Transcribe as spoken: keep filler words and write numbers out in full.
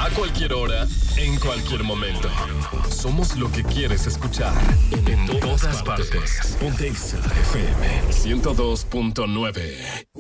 A cualquier hora, en cualquier momento. Somos lo que quieres escuchar. En, en todas partes. Ponte Exa F M ciento dos punto nueve.